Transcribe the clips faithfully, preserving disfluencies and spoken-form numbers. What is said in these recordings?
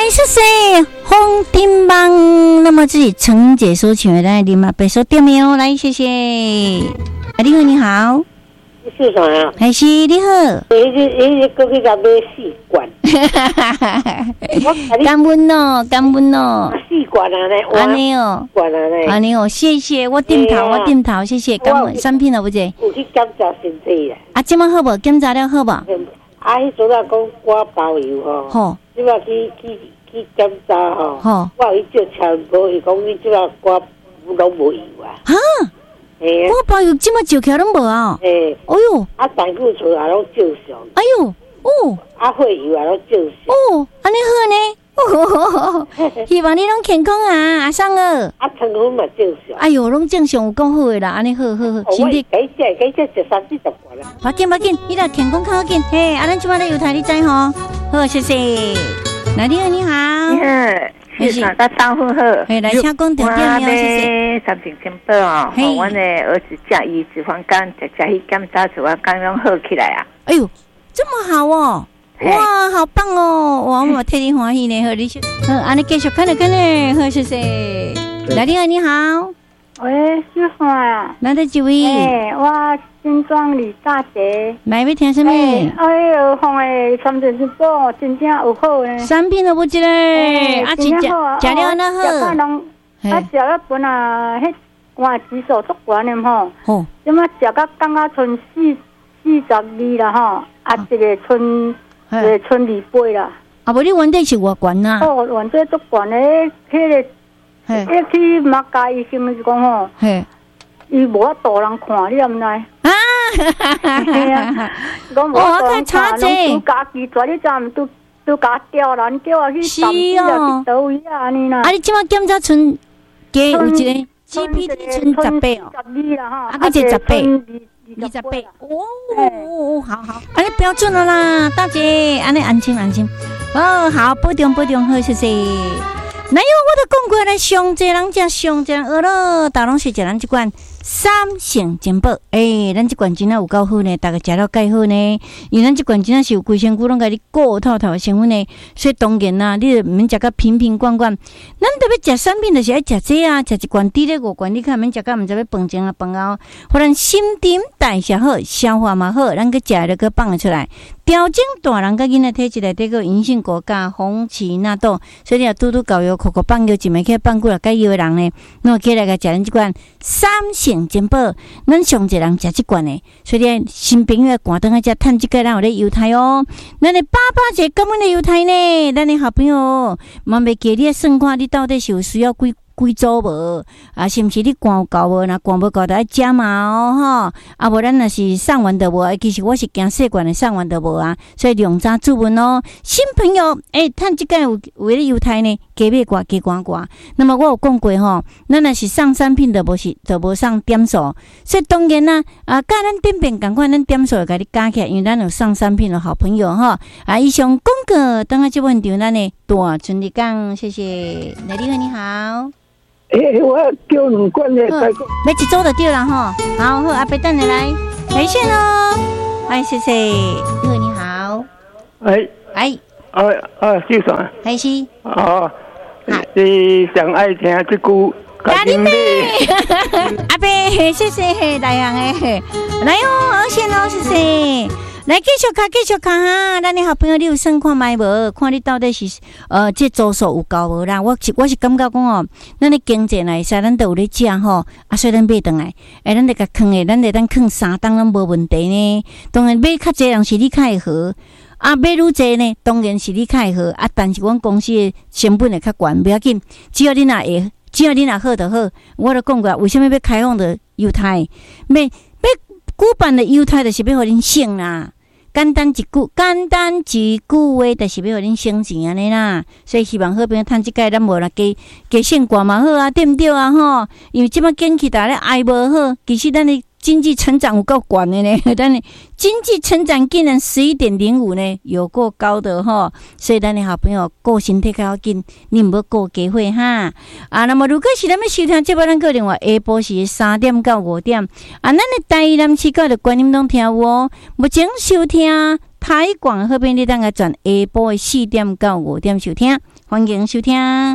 来，谢谢红丁帮。那么这是陈姐所请的来啉啊，白手点名哦，来，谢谢。啊，你好，你好。 是啥呀？ 还是你好。 伊伊伊过去甲买四罐。 感恩哦，感恩哦。 四罐啊呢？ 安尼哦， 罐啊呢？ 安尼哦，谢谢，我点头，我点头，谢谢，感恩。产品了不姐？ 有去检查身体啦。 啊，即摆好无？检查了好无？啊， 迄阵啊讲我包邮吼。 好。 即摆去去去检查吼。 好。 我有去照签无，伊讲你即摆我拢无油啊。 哈？我包邮即摆照起来拢无啊！诶，哎呦，啊胆固醇也拢正常， 哎呦，哦， 啊血油也拢正常， 哦，安尼好呢，哦，希望你拢健康啊，阿桑儿， 啊糖分嘛正常， 哎呦，拢正常有够好诶啦，安尼好好好， 身体改食改食食三四十罐啦， 快紧快紧，你若健康较好紧，嘿，啊，咱即摆咧油台你知吼，好，谢谢，来你好你好， 你好。是啊，大家好， 嘿，来请讲条件了，谢谢。 三千千宝哦，我阮的儿子甲乙脂肪肝，食食去检查出来肝拢好起来啊！ 哎呦，这么好哦！哇，好棒哦！哇，我替你欢喜呢，好，你去，好，安尼继续看了看了，好，谢谢。来，你好，你好。 喂，是啥啊？ 来的几位？ 哎，我新庄李大姐。 来要听什么？ 哎呦，红诶，三千七宝真正有好呢。 产品都不知嘞，啊，真正好，食了那好。 食拢，啊，食了本啊，迄肝指数足悬的吼。 好。 即马食到刚刚剩四四十二啦吼，啊，一个剩一个剩二八啦。 啊，无你原底是偌悬呐？ 哦，原底足悬诶，迄个。一去马家医生就讲吼，伊无法度人看，你毋知？啊，讲无法度人看，拢都家己做，你知毋？都都家吊人叫我去探视啊，去倒位啊，安尼啦。 啊，你即马检查剩加有一个 G P T 剩十八哦， 十二啦哈， 啊，个一十八，二十八，哦，好好，安尼标准了啦，大姐，安尼安心安心，哦，好，保重保重，好，谢谢。哪有我都讲过来，上济人食上济人饿了，大拢是食咱即款三成珍宝。诶、欸，咱即款真啊有够好呢，大家食了介好呢。因为咱即款真啊是有规身躯拢甲你顾透透的成分呢，所以当然啦，你就毋免食甲瓶瓶罐罐。咱特别食产品，就是爱食这啊，食一罐滴咧五罐，你看免食甲毋知要饭前啊饭后，互咱新陈代谢好，消化嘛好，咱去食了去放得出来。调整大人甲囡仔体质内底个银杏果苷、红荠纳豆，所以你若拄拄搞药、口口放药，一枚起放几落解药的人呢，那起来甲食咱即款三成珍宝，咱上一人食即罐的，所以新朋友赶灯啊，食趁即个咱有咧犹太哦，咱的爸爸节根本的犹太呢，咱的好朋友，嘛袂记你算看你到底是有需要几。几组无啊？是毋是你肝有够无？若肝无够，就爱食嘛哦吼！啊，无咱若是上完的无，其实我是惊细罐的上完的无啊，所以量早注文哦。新朋友，诶、欸，趁即个有有咧犹太呢，加买寡加寡寡。那么我有讲过吼，咱若是上产品的无是，就无上点数。所以当然啦，啊，甲咱顶边共款，咱点数会甲你加起来，因为咱有上产品的好朋友吼。啊，以上广告，等下即问场咱的大春丽讲，谢谢。来，你好，你好。 诶、欸，我叫两罐的， 买一组就对了哈。好，好，阿伯等你来，来线喽。哎，谢谢。你好，你好。 哎哎， 啊啊，是啥？ 还是？ 哦，你上爱听这句。 咖喱妹，阿伯，谢谢大洋诶，来哦，二线哦，谢谢。来继续看，继续看哈！咱的好朋友，你有算看卖无？看你到底是呃，这组数有够无啦？我是我是感觉讲哦，咱的经济来说，咱都有咧食吼，啊，所以咱买倒来，诶，咱得甲藏诶，咱得当藏三档拢无问题呢。当然买较济人是你较会好，啊，买愈济呢，当然是你较会好啊。但是阮公司的成本会较悬，不要紧，只要你若会，只要你若好就好。我都讲过，为什么要开放的犹太？要要。古板的犹太就是要互恁省啦，简单一句，简单一句话就是要互恁省钱安尼啦。所以希望好朋友趁即个咱无啦加加省挂嘛好啊，对毋对啊吼？因为即摆经济大咧挨无好，其实咱的经济成长有够悬的呢，咱的经济成长竟然十一点零五呢，有够高的吼。所以咱的好朋友顾身体较要紧，你毋要顾机会哈。啊，那么如果是咱要收听节目，咱个另外下晡是三点到五点。啊，咱的台南市搞的观音拢听有哦，目前收听台广好边你当个转下晡的四点到五点收听，欢迎收听。啊，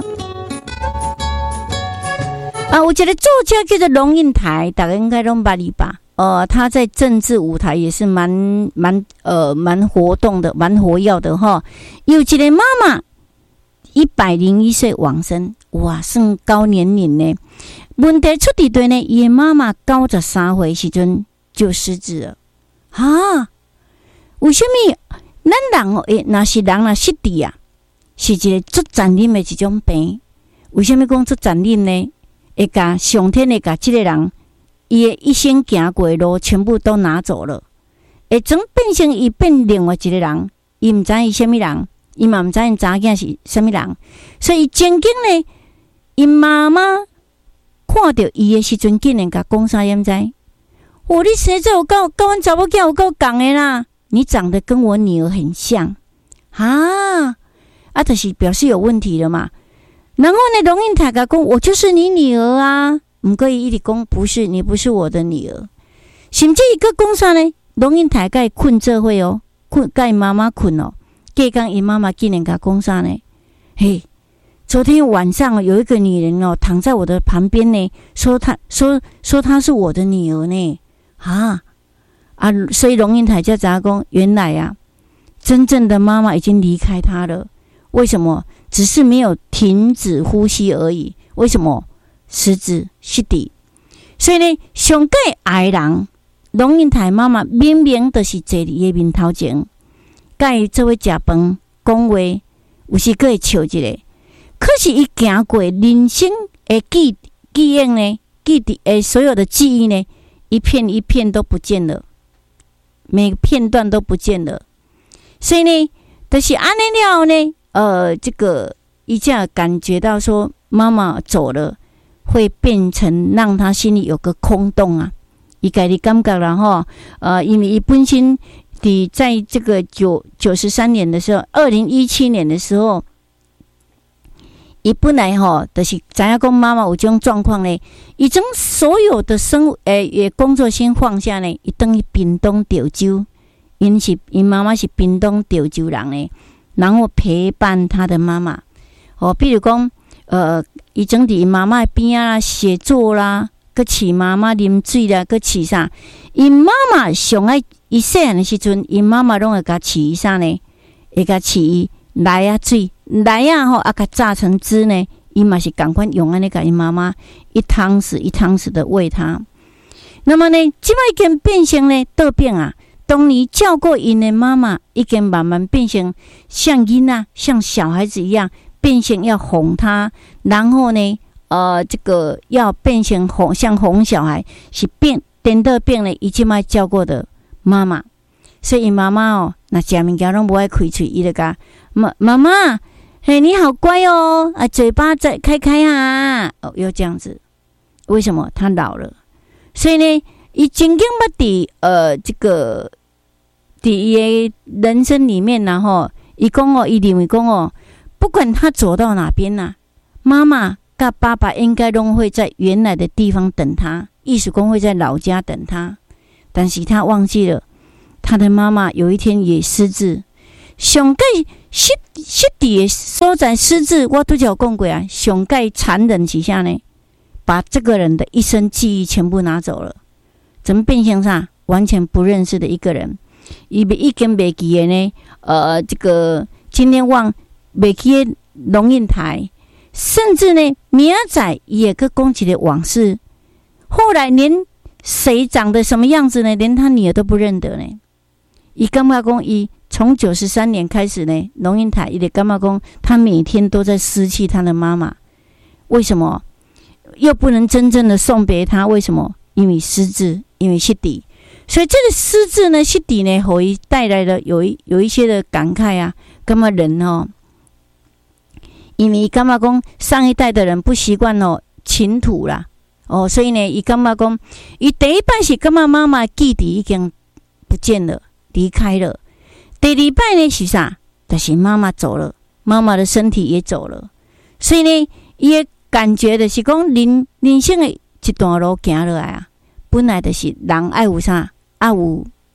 有一个作家叫做龙应台，大家应该都捌你吧？呃，他在政治舞台也是蛮蛮呃蛮活动的，蛮活跃的哈。有一个妈妈一百零一岁往生，哇，算高年龄呢。问题出伫对呢，伊的妈妈九十三岁时阵就失智了。啊，为什么咱人哦？诶，若是人若失智啊，是一个足残忍的一种病。为什么讲足残忍呢？会甲上天会甲这个人，伊的一生行过的路全部都拿走了，会总变成伊变另外一个人。伊毋知伊什么人，伊嘛毋知因查囝是什么人，所以曾经呢，因妈妈看到伊的时阵，竟然甲讲啥样知？我你生做有够，跟阮查某囝有够共的啦！你长得跟我女儿很像啊！啊，就是表示有问题了嘛。然后呢，龙应台甲讲，我就是你女儿啊！毋过伊一直讲不是，你不是我的女儿。甚至伊个讲啥呢？龙应台甲伊困做伙哦，困甲伊妈妈困哦。隔天伊妈妈竟然甲讲啥呢？嘿。昨天晚上有一个女人哦，躺在我的旁边呢，说她说说她是我的女儿呢，啊啊！所以龙应台叫杂工，原来啊，真正的妈妈已经离开她了。为什么？只是没有停止呼吸而已。为什么？失智失智。所以呢，上界爱人，龙应台妈妈明明就是坐伫伊面头前，甲伊做伙食饭讲话，有时佫会笑一下。可是，伊行过人生的记记忆呢，记忆诶，所有的记忆呢，一片一片都不见了，每个片段都不见了。所以呢，就是安尼了呢，呃，这个伊才感觉到说，妈妈走了，会变成让他心里有个空洞啊。伊家己感觉啦吼，呃，因为伊本身伫在这个九九十三年的时候，二零一七年的时候。伊本来吼，就是知影讲妈妈有这种状况呢，伊将所有的生诶也工作先放下呢，伊等于屏东潮州，因是因妈妈是屏东潮州人呢，然后陪伴他的妈妈。哦，比如讲，呃，伊整伫妈妈边啊写作啦，佮饲妈妈啉水啦，佮饲啥？因妈妈上爱伊细汉的时阵，因妈妈拢会甲饲伊啥呢？会甲饲伊奶啊水。来啊吼，啊，甲榨成汁呢，伊嘛是赶快用安尼甲伊妈妈一汤匙一汤匙的喂他。那么呢，即摆已经变成呢倒变啊，当你叫过因的妈妈，已经慢慢变成像囡仔、像小孩子一样，变成要哄他，然后呢，呃，这个要变成哄，像哄小孩，是变颠倒变了，伊即摆叫过的妈妈。所以妈妈哦，那食物件拢无爱开嘴，伊就甲妈妈妈。嘿，你好乖哦！啊，嘴巴再开开啊！哦，又这样子，为什么？他老了，所以呢，伊真经捌伫呃这个伫伊的人生里面然后伊讲哦，伊认为讲哦，不管他走到哪边呐、啊，妈妈跟爸爸应该都会在原来的地方等他，意思讲会在老家等他，但是他忘记了，他的妈妈有一天也失智。上界失失智的所在失智，我都有讲过啊。上界残忍是啥呢？把这个人的一生记忆全部拿走了，怎么变成啥？完全不认识的一个人，伊已经袂记的呢。呃，这个今天忘袂记的龙应台，甚至呢，明仔也个讲起的往事，后来连谁长得什么样子呢？连他女儿都不认得呢。伊感觉讲伊。从九十三年开始呢，龙应台伊的干妈公，他每天都在失去他的妈妈。为什么？又不能真正的送别他？为什么？因为失智，因为失智。所以这个失智呢，失智呢，给伊带来了有一有一些的感慨啊。干嘛人哦？因为干妈公上一代的人不习惯哦倾吐啦，哦，所以呢，伊干妈公，伊第一摆是干妈妈妈记忆已经不见了，离开了。第二摆呢是啥？就是妈妈走了，妈妈的身体也走了，所以呢，伊的感觉就是讲人人生的一段路行落来啊，本来就是人爱有啥，爱有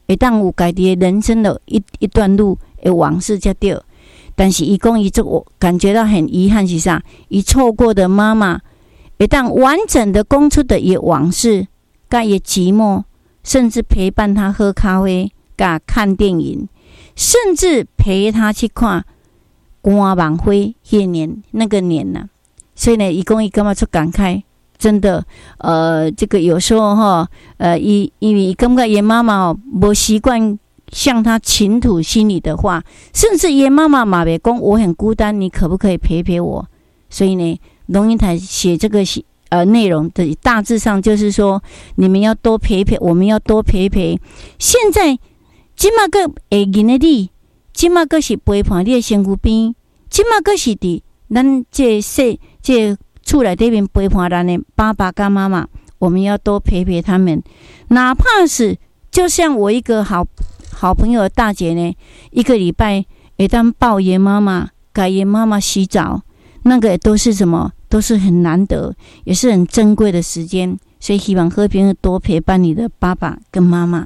会当有家己的人生的一一段路的往事才对。但是伊讲伊这我感觉到很遗憾是啥？伊错过的妈妈，会当完整的讲出的伊往事，甲伊寂寞，甚至陪伴他喝咖啡，甲看电影，甚至陪他去看光晚会那年那个年呐、啊。所以呢，伊讲伊感觉出感慨，真的，呃，这个有时候哈，呃，伊因为伊感觉伊妈妈哦，无习惯向他倾吐心里的话，甚至伊妈妈嘛袂讲我很孤单，你可不可以陪陪我？所以呢，龙应台写这个呃内容的大致上就是说，你们要多陪陪，我们要多陪陪。现在今嘛个会认的你，今嘛个是陪伴你的身躯边，今嘛个是伫咱这世这厝内底面陪伴咱的爸爸跟妈妈，我们要多陪陪他们，哪怕是就像我一个好好朋友的大姐呢，一个礼拜会当抱爷妈妈，给爷妈妈洗澡，那个都是什么？都是很难得，也是很珍贵的时间。所以希望和平多陪伴你的爸爸跟妈妈。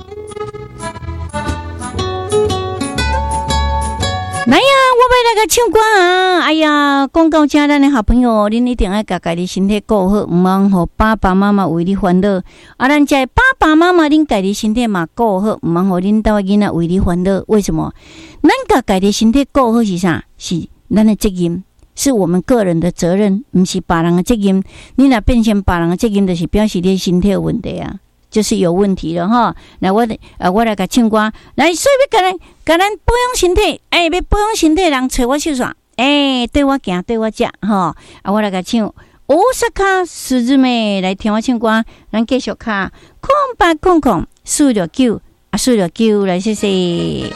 来呀，我要来个唱歌啊！哎呀，讲到这，咱的好朋友，恁一定要把家己身体顾好，唔通让爸爸妈妈为你烦恼。啊，咱这爸爸妈妈，恁家己身体嘛顾好，唔通让恁家囡仔为你烦恼。为什么？咱把家己身体顾好是啥？是咱的责任，是我们个人的责任，唔是别人的责任。你若变成别人的责任，就是表示你身体有问题啊。就是有问题了哈，那我呃我来甲唱歌，来所以要甲咱甲咱保养身体，哎、欸，要保养身体，人找我秀耍，哎、欸，对我行，对我食哈，啊，我来甲唱大阪すずめ来听我唱歌，咱继续卡空八空空四六九啊四六九来谢谢。